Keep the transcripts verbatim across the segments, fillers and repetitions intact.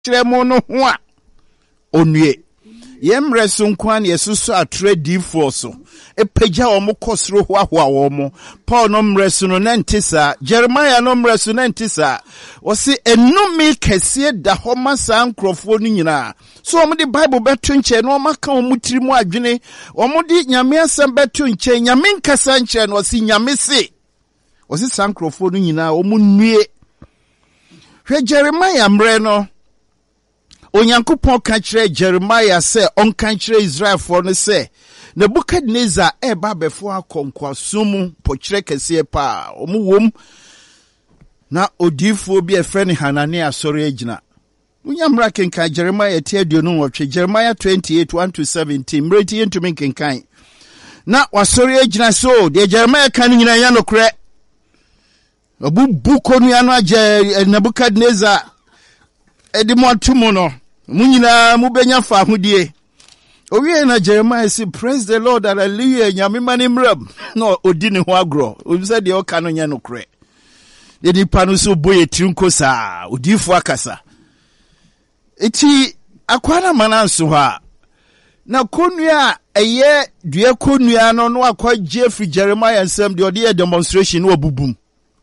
Tremono Hua Onye. Yem resun kwan yesusu atre di forso. E peja omo kosro hwa hwa omo. Paul nom resuno nentisa. Jeremiah nom resuno nentisa. Wasi enumi kesiye da homa sa nkrofo ni nyina. So omo di Bible betu nche no maka omo tiri mu adwene. Omo di nyame asem betu nche nyame nkasa nche no wasi nyame se. Wasi sa nkrofo ni nyina omo nwie. Hwe Jeremiah mre no. Onyankopon ka kire Jeremiah se on ka kire Israel for no se Nebuchadnezzar e ba befo akonkwasomu po kire kese pa omu wom na odifo bi efe ne Hanania sori agina unyamra kenka Jeremiah tie aduonu wotwe Jeremiah twenty-eight one to seventeen mreti ntumi kenkan na wasori agina so de Jeremiah kan nyina ya nokre obu bukonu ya no age Nebuchadnezzar edimo atumo no munyina mubenya fa hodie owie na Jeremiah say praise the Lord hallelujah nyame mani mram no odi ne ho agro o say de o ka no nya no kre de di panu so boye trinko sa odifo akasa eti akwana mananso ha na konua eye due konua no no akwa Jeffrey Jeremiah nsem de odi demonstration no obubum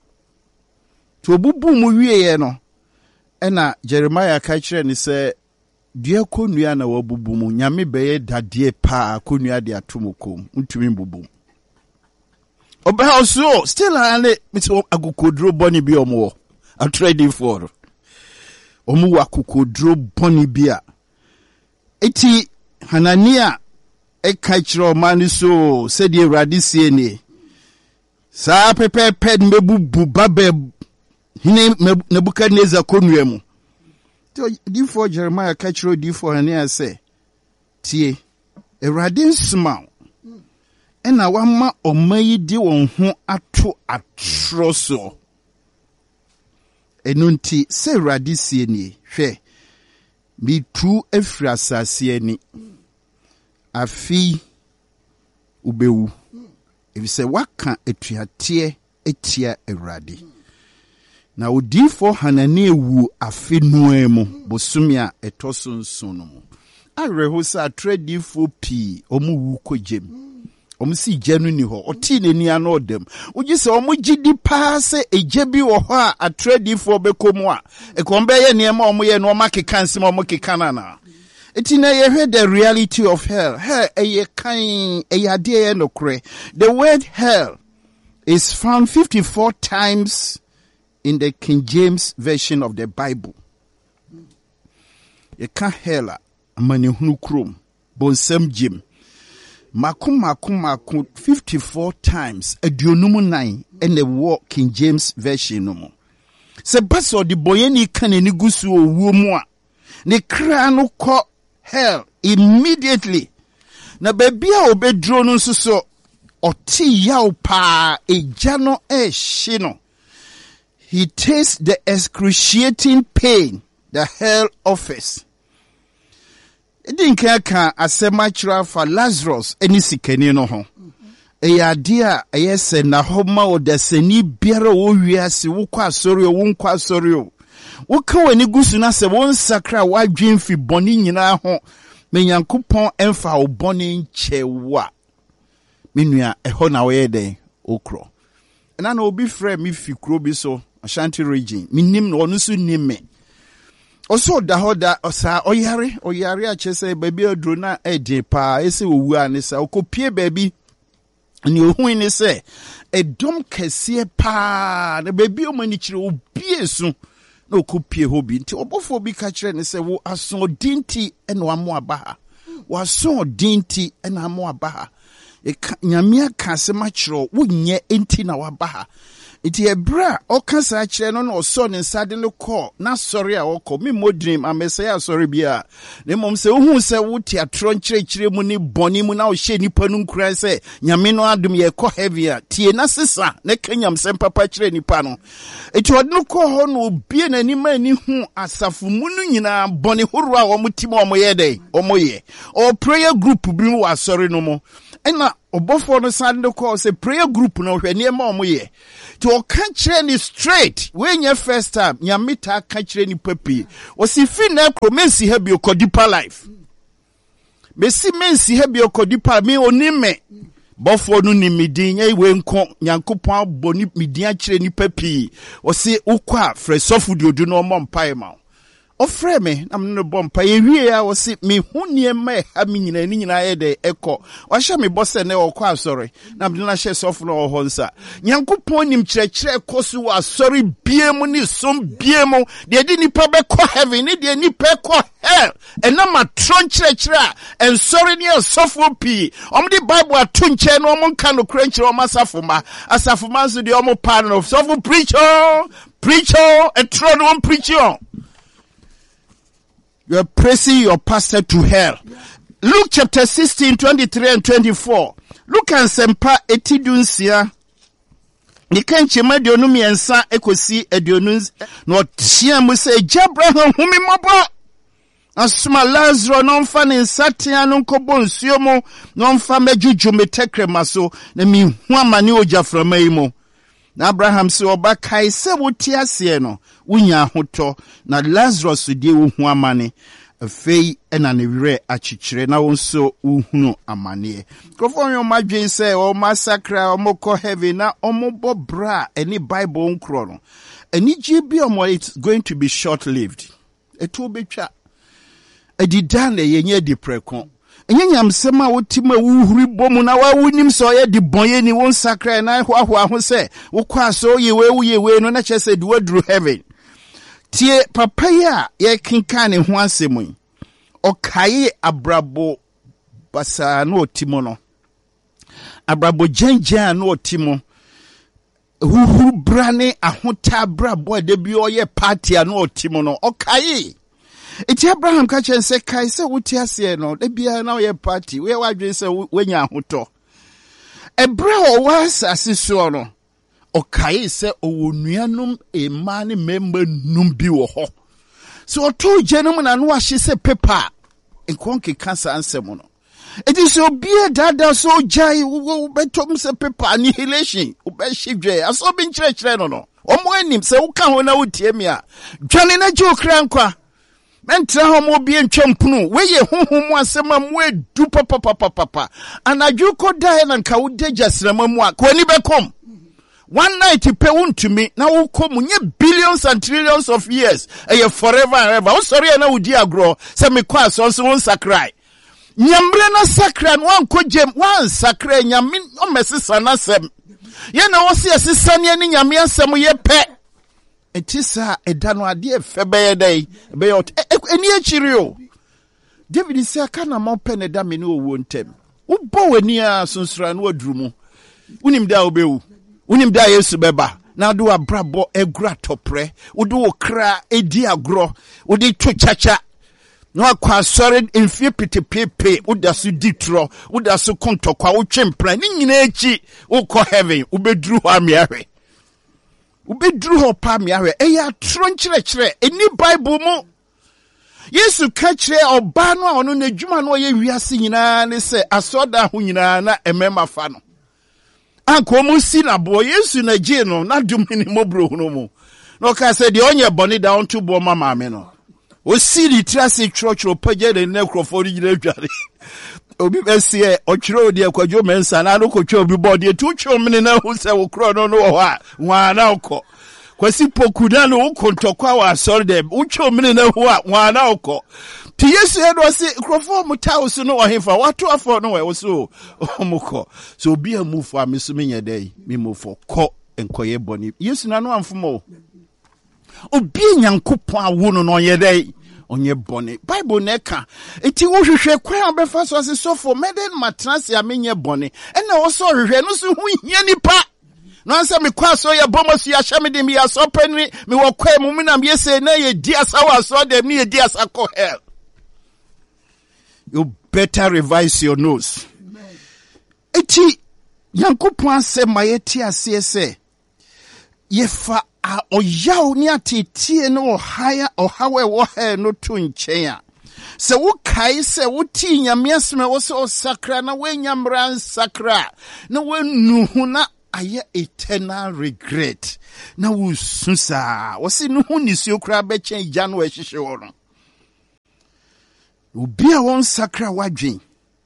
to obubum wie ye no ena Jeremiah ka kire ni se dua konua na wabubumu nyame beye dadie pa konua de atomokom ntumi mbubum oba also still ane mito agukodro boni bi omo a trading for omu wakukodro boni bia eti Hanania e ka kire o mani so se de Awurade sie ni sa pepe ped mebubu babe hine Nebuchadnezzar konua mu di for Jeremiah kachiro di for Hanania say tie Awurade nsma ena wama omayi di won ho ato atroso enunti se Awurade sie ni hwe mi tu afri asase ani afi ubewu ebi se waka etuate etia Awurade na odifo Hanania wu afi nuemu bosumia etoso nso no mu areho sa tradifo pi omu wu kojem omu si jenu ni ho oti neni ana odem uji se omu gidi pa se ejebi wo ho a atradifo bekomu a ekombe ye niema omu ye no makeka nsem omu kekana na eti na ye heard the reality of hell hell eye kan eye ade ye nokre. The word hell is found fifty-four times in the King James version of the Bible. You can't hell mani hunu krom bonsam jim makum makum makum fifty-four times aduonum nine in the war King James version no mo se baso de boyeni kan ni gusu owu mu a ne kra no ko hell immediately na babia obedro no nso so oti yaw pa eja no e hye no. He tastes the excruciating pain the hell offers. Edinka ka asema chira for Lazarus eni sikani no ho. Eya dia ayese na homa o desani biara wo wiase wo kwa asori wo nkwa asori o. Wo ka wani gusu na se won sakra wadwen fi boni nyina ho. Me Nyankopon emfa wo boni nchewa. Menua eho na wo ye den okro. Na na obi frɛ me fi kro bi so Ashanti region minim no onu su nimme oso da hoda osa oyare oyare a chese baby odro na ede pa ese owu anisa okopie baby ni ohun ni se edom kese pa na baby o mani kire obie su na okopie hobi nti obofo bi ka kire ni se wo aso dinti eno amo abaha wo aso dinti eno amo abaha e nyamia ka se ma kire wo nye enti na wabaha. Iti ebra okasa akire no no so ne nsade ne call na sorry a okọ me mo dream amesaya sorry bia ne mom se ohun se wo ti atro nkire kire mu ni boni mu na o hye nipa nu nkura se nyame no adum ye kọ heavy tie na sesa ne kanyam se papa kire nipa no iti od no kọ ho no bie na ni ma ni hu asafu mu nu nyina boni horo a wo mutima o mo ye dey o mo ye o prayer group bi mu wa sorry no mo ena obofo no sande call say prayer group no hwe ne ma omoye to o kan kire ni straight when your first time nyamita kan kire ni papi o si fi na promise ha bi okodipa life me si mensi ha bi okodipa me onime bofo no ni midin ye we nko nyankopon aboni midin a kire ni papi o si ukwa fresofu di odu no mo mpa ma ofre me na me no bompa ye wie ya wo se me hunie ma ha me nyina ni nyina ye de eko wa hye me bose ne wo kwa asori na me na hye sofo no ho nsa nyankopon nim kirekire kosu wa asori biemu ni som biemu de di nipa be ko heaven ni de nipa ko hell ena ma tron kirekire en sorry ni sofo pi om di bible atu nche no om nka no kire o masafo ma asafo ma so de om pan of sofo preacher preacher and tron one preacher. You are pressing your pastor to hell. Luke chapter sixteen, twenty-three and twenty-four. Look and sempa etidunsia. Ni kanche ma de onu miensa ekosi edionu no tia mu se Abraham humi mabo. Asuma Lazarus no mfa ne nsatia no nkobo nsuo mu no mfa mejuju metekre maso na mi hu amane ojaframa yi mu. Na Abraham se oba kai se woti ase no unya hoto na Lazarus die wo hu amane afei ena ne were achichire na wonso uhunu amane krofo yon madwen se o massacre o moko heaven na o mobo bra any bible nkro no ani gbe o mo it's going to be short lived eto betwa edidan na yenye di prekon enye nyamsema wotima wuhuri bomu na wa wunim so ye di bonye ni won sacre na hwahwa ho se wo kwa so ye we ye we no na chese di wadru heaven tie papa ya ye kinka ne ho asemu o kai abrabo basa no otimo no abrabo jenja no otimo huhuru brane ahota abrabo de bi o ye party no otimo no o kai iti Abraham ka chen se kai se wuti ase no de bia na ye party we wadwen se wenya ahoto ebra o was asiso no o kai se owonuanum ema ne member num bi wo ho so o to jenum na no ahye se paper enkonke cancer ansem no iti so bia dada so jai wo betom se paper annihilation o be hidwe aso bi nkyere kyere no no o mo anim se wo ka ho na wotie me a dwane na je okra nkwa mentra homo bi entwampunu we ye honhom asema mu edu papa papa papa anadwu ko dai na nka wo deja srama mu a ko ni bekom one night pe wontumi na wo kom nye billions and trillions of years e forever and ever wo sorry na wo di agro se me kwa so so won sakrai nyamre na sakra no anko jem wan sakra nyame o mesesa na sem ye na wo se asesa ne ni nyame asem ye pe etisa edano ade efebeye dai be ot eni achiri o David say aka na mo pe ne da me ne owo ntem wo bo wani a sunsura no adurumu unim da obewu unim da Yesu beba na do abrabo egura topre wo do okra edi agro wo di to chacha no akwa sore enfie petepepe wo da so ditro wo da so kontokwa wo twempra ni nyina echi wo ko heaven wo beduru ho amiahwe ubedru ho pa me ahwe eya tro nkyerɛkyerɛ eni bible mu Yesu ka kyerɛ oba no a ono na dwuma no ye wiase nyinaa ne sɛ asoda ho nyinaa na emema fa no anko mu si na bo Yesu na gye no na dum ni mobro no mu no ka sɛ de onye bɔne da onto bo mama me no o si di trase churchro pagye de ne krofo ri nyina dware obi besie otwere odi akwadwo mensa na no kotwa obi body tu twa mene na hu se wo kro no no ho a wa na ukọ kwasi pokuda no ukontokwa wa sorry dem utwa mene na hu a wa na ukọ ti Yesu edo se krofo mutawo no ohemfa wato afọ no we so omukọ so obi amufo ameso menye dai mimofo kọ enkoye boni Yesu na no amfomo obi nyankopon awo no no ye dai onye bone bible neka eti wo hwehwe kwa befa so ase sofo meden matras ya menye bone ena wo so hwehwe no so hu hia nipa no anse me kwa so ya bomosu ya hye me dem ya so pani me wo kwa mu na me se na ye di asa wa so dem ni ye di asa ko hell. You better revise your nose. Eti yankopon ase mayeti ase se yefa a oyaw ni atetie no haya ohawe wo he no to nchen a Se wo kai se wo ti nyame asme wo se osakra na we nyamran sakra na we nuhu na aye eternal regret na wo susa wo se nuhu ni si okra be chen gya no ehihye wo no obi a won sakra wadwen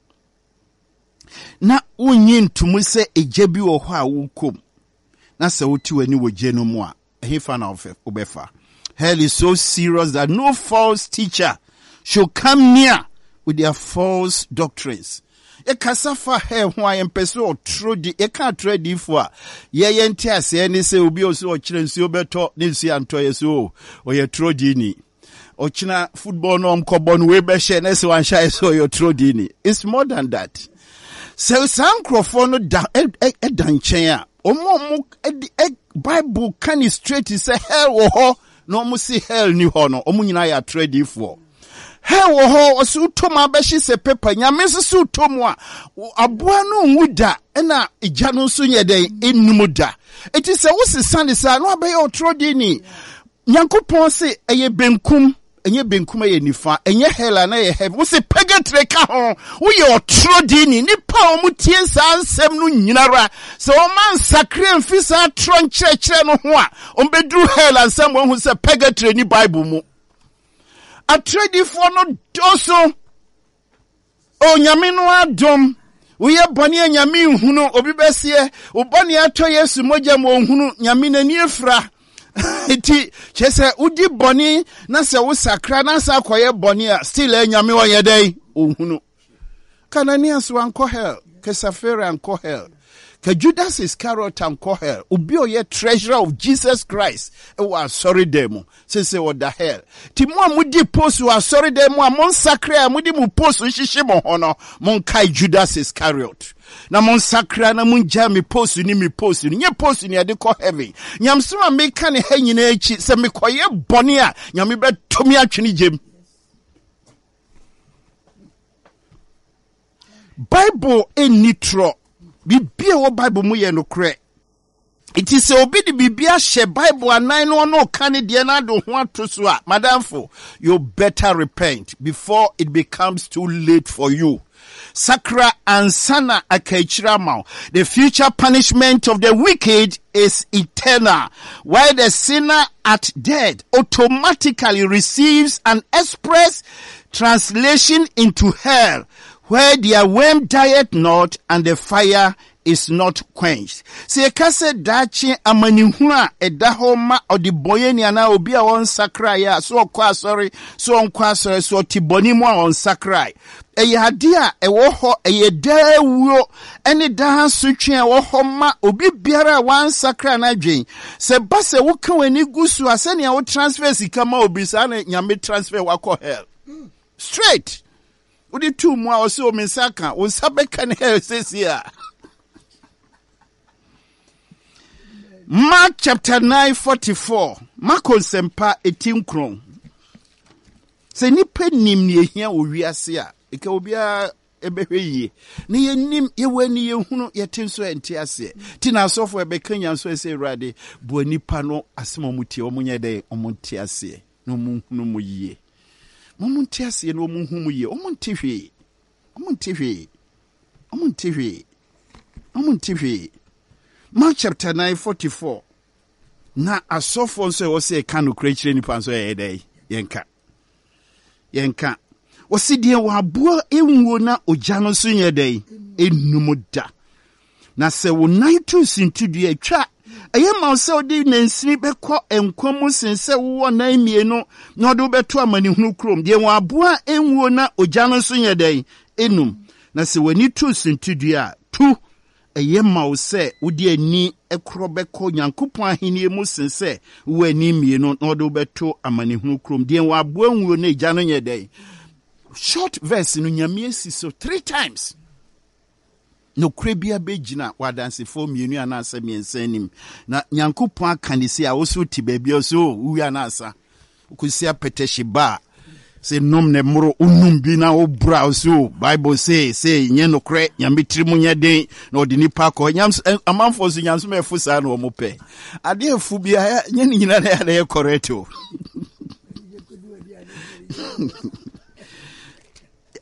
na wonyi ntumu se eje bi wo ho a wo kom na se wo ti wani wo je no mu a ehefa na obefa. Hell is so serious that no false teacher should come near with their false doctrines. E kasafa hell ho a yempeso o trodi e ka tradi fo a ye ye nti ase ni se obi o so o kire nsi obeto ni nsi anto ye so o ye trodi ni o kina football no mkobo no we be she na se wan sha so yo trodi ni. It's more than that. So sankrofo no da e dan chen a omo mo e Bible can straight say hell wo ho no mo si hell ni ho no omo nyina ya trade for hell wo ho osu toma be shi se paper nyame su tomu a aboa no nwuda na igya no so nye den enum da eti se wo se sande sa no abe yo trade ni nyankopon se eye benkum enye benkum eye nifa enye hell na ye heaven wo se purgatory ka ho wo ye otrodi ni nipa o mutie sa ansem no nyinara se o man sakre mfisa tron kyerɛkyerɛ no ho a o bedru hell ansem wo hu se purgatory ni Bible mu atredi fo no doso o nyame no adom wo ye bɔne nyame hunu obi besie wo bɔne ato Yesu mogya mo hunu nyame nani efra iti chese udi boni na se wo sakra na sa koye boni a still enyame wo yedai ohunu kanania so anko hell ke Safira anko hell ke Judas Iscariot anko hell obi oye treasurer of Jesus Christ e wa sorry demo se se wo da hell ti mo amudi post wa sorry demo a mon sakra amudi mu post hihye mo hono mon kai Judas Iscariot na mon sakra na mun ja me post ni me post ni nye post ni ade ko heaven nyamsoma me ka ne ha nyina echi se me koye bone a nyame be tomi atwene jem Bible enitro bibia wo Bible mu ye no kre it is obi di bibia she Bible anan no no ka ne de na do ho atoso a madamfo you better repent before it becomes too late for you. Sakra and sana akaichirama. The future punishment of the wicked is eternal, while the sinner at death automatically receives an express translation into hell, where their worm dieth not and the fire is not quenched. Se kase dachi amanihuna edahoma odiboyeni ana obi a won sakra ya so kwa sorry so kwa sorry so tiboni mu a won sakra eye ade a ewo ho eye dawuo ene dan sotwe ewo ho ma obi biara wan sakra na dwen se base wo kan wani gusu asene wo transfer sika ma obi sa na nyame transfer wako hell straight odi tu mu a o se o mensaka wo sabeka na hell sesia. Mark chapter nine forty-four. Marko sempa eighteen kron. Se nipa nim ne ehia owiase a eka obia ebehwe yie. Ne ye nim ye wani ye hunu ye tenso ente ase. Ti na asofo ebekanya so ese Awurade bo nipa no asema mutie omunye de omunte ase. No mu hunu mu yie. Momunte ase no mu hunu mu yie. Omunte hwe. Omunte hwe. Omunte hwe. Omunte hwe. Mark chapter nine forty-four. Na asofo nso wo se ka no krechire nipa nso ye dai yenka. Yenka. Wo se die wo aboa enwuo na ogya no so ye dai enumuda. Na se wo nan tu sintudu atwa eye ma se odi nansini bekọ enkomu sense wo nan mienu na odo beto amanihunu krom die wo aboa enwuo na ogya no so ye dai enum. Na se wani tu sintudu a tu eye ma wo se wodi ani ekrobeko nyankopon ahenie mu sense wo ani mienu na odo beto amanihunu krom die wo aboa enwuo na egya no ye dai. Short verse no nyame asi so three times. No krebia begina wadanse fo mienu anasa miensanim na nyankopon akanisi a wo so ti babia so wu anasa ukusia peteshi ba se nom ne mro unum bi na wo bra so Bible say say nye no kre nyame tirimu nye den na odini pa ko nyam amanfo so nyam so mefu sa na wo mope ade afu bia nye nyina na ya correct o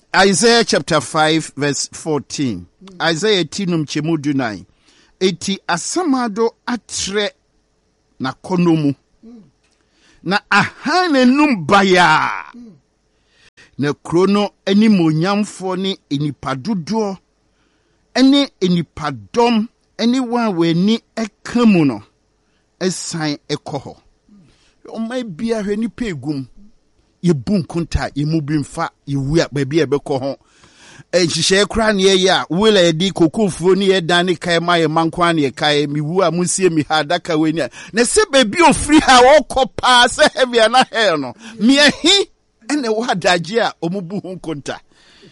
Isaiah chapter five verse fourteen. Mm. Isaiah tinum chemudunai. Eti asamado atre na konomu. Mm. Na ahane numbaya. Mm. Na krono eni monyamfo ni enipadodo eni enipadom eni wan we ni ekamu no esan ekoho. O mai bia hwe ni pegum. Ye bunkunta ye mubimfa ye wu a baby ebeko ho ehihye kra ne ye a wela ye di kokofuo ne ye dan ne kai ma ye mankwa ne ye kai mi wu a munsie mi ha daka weni na se baby ofri ha wo kopa se heavy na hell no mi ehi ene wa daje a omubu hunkunta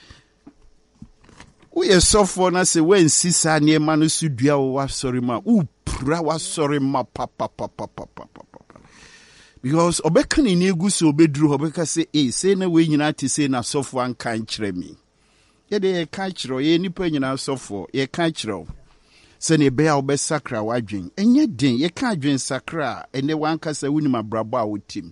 wo ye sofo na se wen sisa ne ma no sudua wo wa sorry ma u pra wa sorry ma papa papa papa because obekani ni egu so obedru obeka say eh say na we nyina ti say na sofo an kan kire mi ye de ye kan kire ye nipa nyina sofo ye kan kire se ne be a obesakra wadwen enye den ye kan adwen sakra ene wan kasa wuni mabrabo a wotim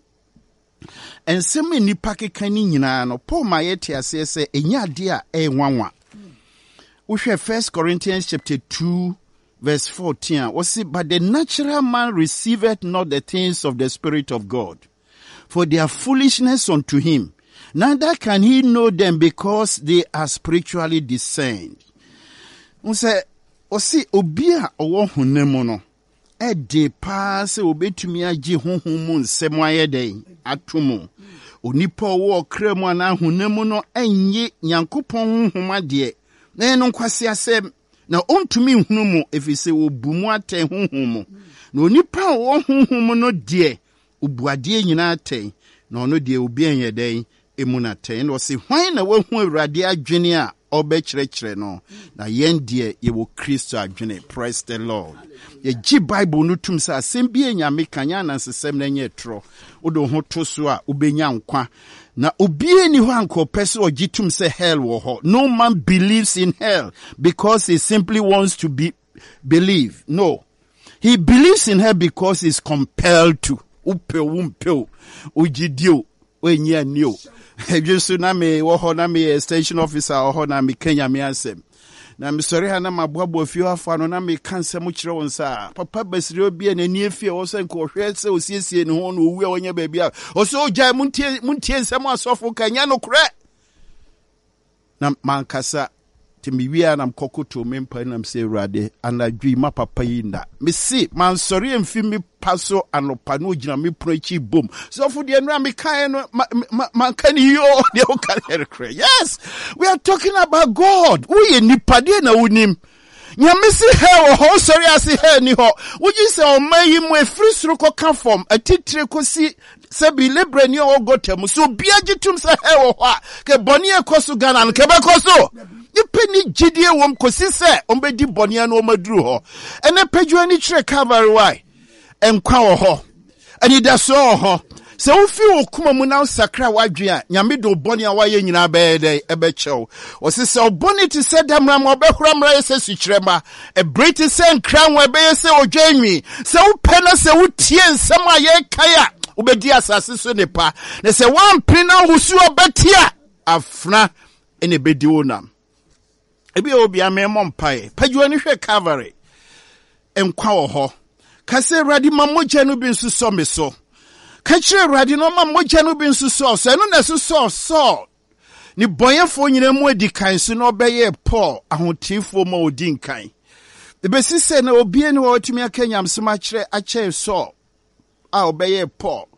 ensem nipa kekan ni nyina no Paul ma ye ti ase se enye ade a e nwanwa wo hwe First Corinthians chapter two verse fourteen, was see, but the natural man receiveth not the things of the Spirit of God, for they are foolishness unto him. Neither can he know them because they are spiritually discerned. We say, o see, obia owo hunemu no, e de pa se obetumi agye honhom mu nsem ayede atomo. Onipa owo kremu ana hunemu no enye Nyankopɔn honhom ade. Na eno kwase asem na ontumi hunu mu efise obumu ate honhom mu na onipa wo honhom no de obuade nyina ate na ono de obi enye den emu na ate na osi hwan na wahu awurade adwene a obekyerekere no na yen de ye wo Kristo adwene. Praise the Lord. Ye gi Bible no tum sa asem bi enyame kanya na nsesem na nye tro odo ho to so a obenya nkwa na obie ni ho anko pese ogitum se hell wo ho. No man believes in hell because he simply wants to be believe. No, he believes in hell because he's compelled to. Upe umpe ujidio wenye niyo. Ejusu na me wo ho na me extension officer wo ho na me Kenya me asem. Na me sori ha na maboabo fie afa no na me kanse mu kire won sa papa basiri obi na ni efie wo se nko hwe se osiesie ne ho no owu a wonya ba bia o so ogya muntie muntie nsem asofo kanya no kure na mankasa timiwia na mkokoto mempa na mse urade anadwi ma papa yinda me si man sori emfi mi paso anopa no gina me prochi bom so for the enra me kan no man kan yo de o kan. Yes, we are talking about God. We nipa de na unim nyame si he ho sori ase he ni ho woji se o mayi mu efri suru ko ka form atitire ko si se bi lebre ni o gotem so bia gitum se he ho a ke boni ekoso Ghana no ke be koso ipeni gidie wom kosi se ombedi boni an o maduru ho ene peju ani kire Calvary why enkwa wo ho ani da so ho se wo fi okuma mu na sakra wadwe a nyame do boni a waye nyina be dey ebe chew o se se oboni ti se damra ma obehura mra yese sikirema e briti se nkran we be yese odwanwi se wo pena se wo tie nsem a ye kaya obedi asase so nepa na se wan pina husu obetia afna ene bedi wonam ebi obi amemo mpae pajuani hwe Calvary enkwa wo ho kase radi mamoja no bi nsu so me so kachire radi no mamoja no bi nsu so so eno na so so so ni boyefo nyina mu edi kan so no beye Paul ahotifo ma odi nkan ebe sise na obi eni wo timi akanyam sema kire ache so a obeye Paul.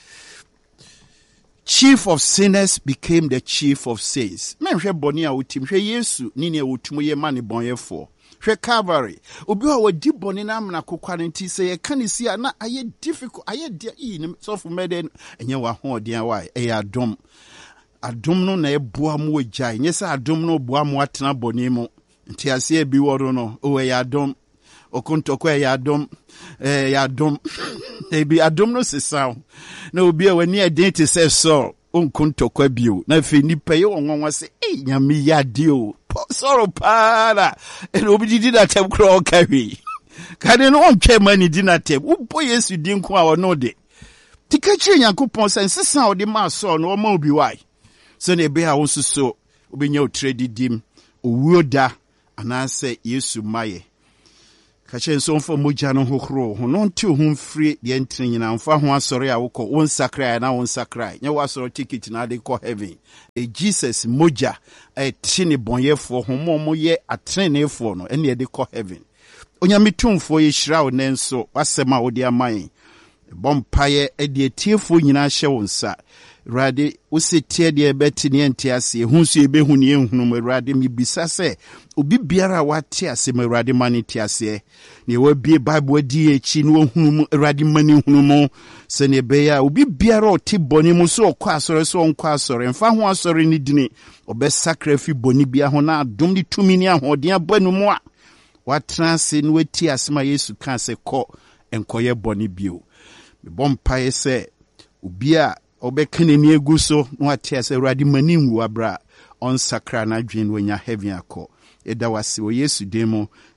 Chief of sinners became the chief of saints. Men hwe boni a wotim hwe Yesu ni ne wotum ye mane bonyefo. Hwe Calvary. Obi wa wadi boni na amna kokwa nti se ye kanisi na aye difficult aye dia yi so for meden enye wa ho dia why e adom. Adom no na eboa mu agya. Nye se adom no boa mu atena boni mu. Nti ase e bi woro no o e adom. Okontoko e adom. Eh adom. Ebi adom no sesa na obi a wani identity say so onkontokwa bio na fe nipa ye wonwa se eh nyame yade o sorrow para e obi didi na tem kro kawi kade no ontwe mani di na tem upo Yesu di nko a wono de tika kire Yakobon say sesa o de ma so no ma obi wai so na ebe a wonso so Ubenya utredi dim. Uwoda. Anase Yesu maye. Kache so mfa moja no hohoro ho no nti ho mfiri de ntiri nyina mfa ho asore a wokọ won sakrai na won sakrai nya wasoro ticket na de kọ heaven e Jesus moja e tini bonyefo ho mo mo ye atrenefo no ene de kọ heaven onyamitumfo ye hyira wo nenso wasema wo de aman bompaye e de tiefo nyina hye wo nsa Rade usitie de beti ne entiase hu so ebehu ne ehunu mo Rade mi bisa se obi biara wate ase mo Rade mani tiase ne wa bie Bible adi echi ne ohunu mo Rade mani hunu mo se ne be ya obi biara oti boni mo so okọ asore so onko asore mfa ho asore ni dini obe sacrifice boni bia ho na adom ni tumi ni ahoden abanu mo a watranse ne wati asema Yesu kan se kọ enkoye boni bio me bompae se obi a obekene ni eguso no atiase Awurade manim wu abra on sakra na dwen wanya heaven akọ eda wase o Yesu demo